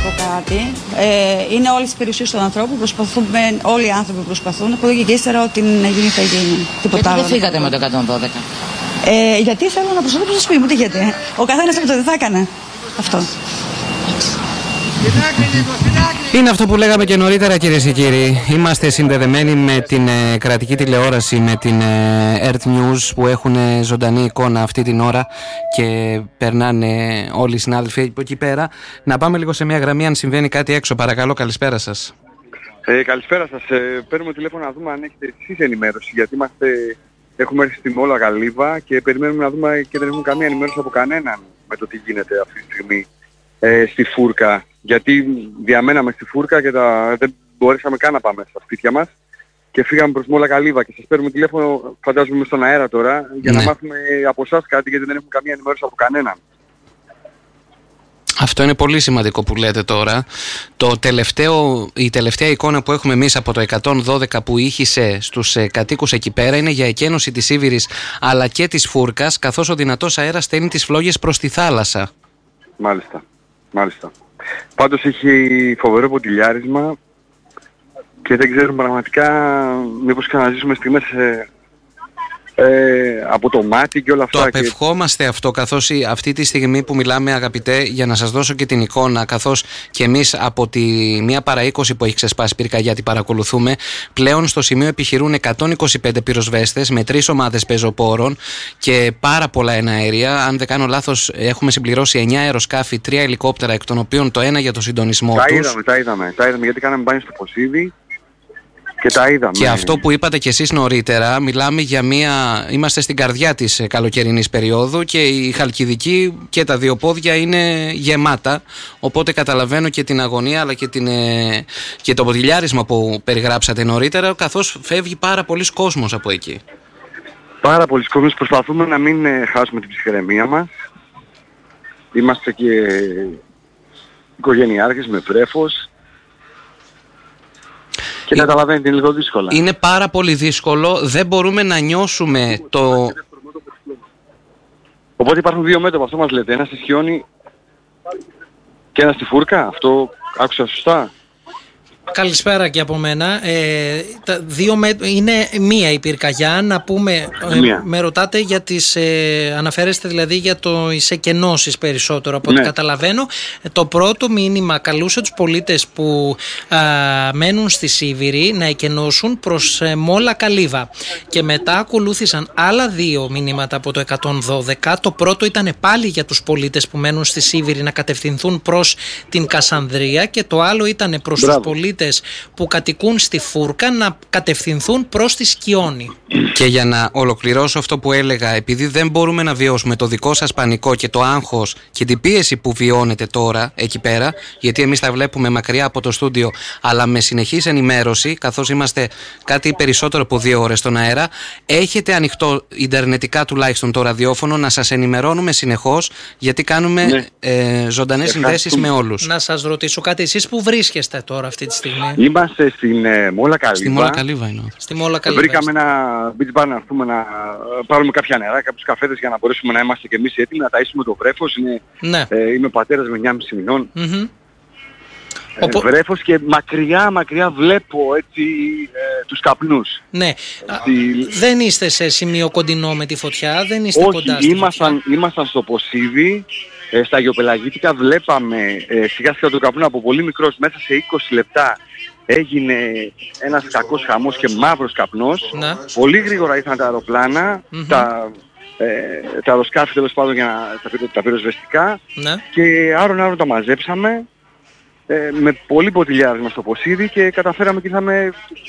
πω κάτι. Είναι όλες τις περιουσίες των ανθρώπων. Όλοι οι άνθρωποι προσπαθούν. Από εδώ και ύστερα ό,τι να γίνει θα γίνει. Τίποτα άλλο. Γιατί δεν φύγατε με το 112? Γιατί θέλω να προστατεύσω το σπίτι μου. Τι γιατί. Ο καθένας από το δεν θα έκανε αυτό. Είναι αυτό που λέγαμε και νωρίτερα, κυρίες και κύριοι. Είμαστε συνδεδεμένοι με την κρατική τηλεόραση, με την Earth News, που έχουν ζωντανή εικόνα αυτή την ώρα και περνάνε όλοι οι συνάδελφοι από εκεί πέρα. Να πάμε λίγο σε μια γραμμή αν συμβαίνει κάτι έξω. Παρακαλώ, καλησπέρα σας. Καλησπέρα σας. Παίρνουμε τηλέφωνο να δούμε αν έχετε εσείς ενημέρωση, γιατί έχουμε έρθει στη Μόλα Καλύβα και περιμένουμε να δούμε και δεν έχουμε καμία ενημέρωση από κανέναν με το τι γίνεται αυτή τη στιγμή στη Φούρκα. Γιατί διαμέναμε στη Φούρκα και δεν μπορέσαμε καν να πάμε στα σπίτια μας και φύγαμε προς Μόλα Καλύβα και σας παίρνουμε τηλέφωνο, φαντάζομαι στον αέρα τώρα, για να μάθουμε από εσάς κάτι, γιατί δεν έχουμε καμία ενημέρωση από κανέναν. Αυτό είναι πολύ σημαντικό που λέτε τώρα. Η τελευταία εικόνα που έχουμε εμείς από το 112 που ήχησε στους κατοίκους εκεί πέρα είναι για εκένωση της Σίβηρης αλλά και της Φούρκας, καθώς ο δυνατός αέρας στέλνει τις φλόγες προς τη θάλασσα. Μάλιστα. Πάντως έχει φοβερό ποτηλιάρισμα και δεν ξέρουμε πραγματικά μήπως ξαναζήσουμε στιγμές από το μάτι και όλα αυτά. Το απευχόμαστε αυτό, καθώς αυτή τη στιγμή που μιλάμε, αγαπητέ, για να σας δώσω και την εικόνα, καθώς και εμείς από τη 1 παρά 20 που έχει ξεσπάσει πυρκαγιά την παρακολουθούμε, πλέον στο σημείο επιχειρούν 125 πυροσβέστες με 3 ομάδες πεζοπόρων και πάρα πολλά εναέρια. Αν δεν κάνω λάθος, έχουμε συμπληρώσει 9 αεροσκάφη, 3 ελικόπτερα, εκ των οποίων το ένα για το συντονισμό τους. Τα είδαμε, γιατί κάναμε μπάνιο στο Ποσίδι. Και τα είδαμε. Και αυτό που είπατε κι εσείς νωρίτερα, μιλάμε για είμαστε στην καρδιά της καλοκαιρινής περίοδου και η Χαλκιδική και τα δύο πόδια είναι γεμάτα, οπότε καταλαβαίνω και την αγωνία αλλά και το ποτηλιάρισμα που περιγράψατε νωρίτερα, καθώς φεύγει πάρα πολλοί κόσμος από εκεί. Πάρα πολλοί κόσμος, προσπαθούμε να μην χάσουμε την ψυχραιμία μας. Είμαστε και οικογενειάρχες με βρέφος. Και καταλαβαίνετε, είναι λίγο δύσκολα. Είναι πάρα πολύ δύσκολο, δεν μπορούμε να νιώσουμε το... Οπότε υπάρχουν δύο μέτωπα, αυτό μας λέτε. Ένα στη Σιόνι και ένα στη Φούρκα. Αυτό άκουσα σωστά? Καλησπέρα και από μένα. Είναι μία η πυρκαγιά. Να πούμε, με ρωτάτε για τις, αναφέρεστε δηλαδή για τις εκενώσεις περισσότερο από ό,τι καταλαβαίνω. Το πρώτο μήνυμα καλούσε τους πολίτες που μένουν στη Σίβηρη να εκενώσουν προς Μόλα Καλύβα. Και μετά ακολούθησαν άλλα 2 μηνύματα από το 112. Το πρώτο ήταν πάλι για τους πολίτες που μένουν στη Σίβηρη να κατευθυνθούν προς την Κασανδρία και το άλλο ήταν προς τους πολίτες που κατοικούν στη Φούρκα να κατευθυνθούν προς τη Σκιόνη. Και για να ολοκληρώσω αυτό που έλεγα, επειδή δεν μπορούμε να βιώσουμε το δικό σας πανικό και το άγχος και την πίεση που βιώνετε τώρα εκεί πέρα, γιατί εμείς τα βλέπουμε μακριά από το στούντιο, αλλά με συνεχής ενημέρωση, καθώς είμαστε κάτι περισσότερο από 2 ώρες στον αέρα, έχετε ανοιχτό ιντερνετικά τουλάχιστον το ραδιόφωνο να σας ενημερώνουμε συνεχώς, γιατί κάνουμε ζωντανές συνδέσεις με όλους. Να σας ρωτήσω κάτι, εσείς που βρίσκεστε τώρα αυτή τη στιγμή? Είμαστε στην Μόλα Καλύβα. Στη Μόλα Καλύβα είναι. Στη Μόλα Καλύβα. Βρήκαμε ένα beach bar να έρθουμε να πάρουμε κάποια νερά, κάποιους καφέδες για να μπορέσουμε να είμαστε και εμείς έτοιμοι, να ταΐσουμε το βρέφος. Είμαι πατέρας με 9,5 μηνών. Βρέφος και μακριά βλέπω έτσι τους καπνούς. Ναι. Δεν είστε σε σημείο κοντινό με τη φωτιά, δεν είστε κοντά στη φωτιά. Ήμασταν στο Ποσίδι. Στα Αγιοπελαγίτικα βλέπαμε σιγά σιγά τον καπνό από πολύ μικρός, μέσα σε 20 λεπτά έγινε ένας κακός χαμός και μαύρος καπνός. Πολύ γρήγορα ήρθαν τα αεροπλάνα, τα αεροσκάφη τέλος πάντων για τα πυροσβεστικά και άρον τα μαζέψαμε με πολύ ποτηλιάρισμα στο Ποσίδι και καταφέραμε και ήρθαμε